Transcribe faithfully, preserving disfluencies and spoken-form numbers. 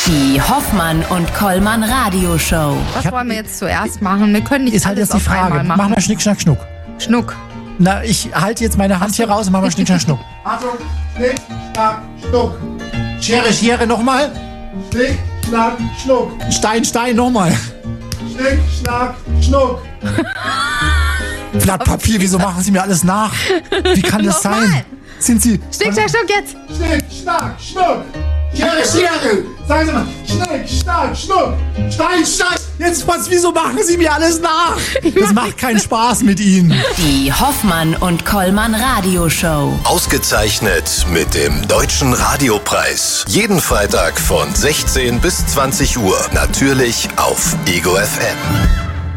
Die Hoffmann und Kollmann Radioshow. Was wollen wir jetzt zuerst machen? Wir können nicht Ist halt alles jetzt die auf einmal Frage. machen. Mach mal Schnick, Schnack, Schnuck. Schnuck. Na, ich halte jetzt meine Hand hier raus und mach mal Schnick, Schnack, Schnuck. Achtung, Schnick, Schnack, Schnuck. Schere, Schere, nochmal. Schnick, Schnack, Schnuck. Stein, Stein, nochmal. Schnick, Schnack, Schnuck. Blatt Papier, wieso machen Sie mir alles nach? Wie kann das Nochmal. sein? Sind Sie... Schnick, schnack, schnuck jetzt. Schnick, Schnack, Schnuck. Schere, Schere. Sagen Sie mal. Schnick, Schnack, Schnuck. Stein, Stein. Jetzt was, wieso machen Sie mir alles nach? Das macht keinen Spaß mit Ihnen. Die Hoffmann und Kollmann Radioshow. Ausgezeichnet mit dem Deutschen Radiopreis. Jeden Freitag von sechzehn bis zwanzig Uhr. Natürlich auf Ego F M.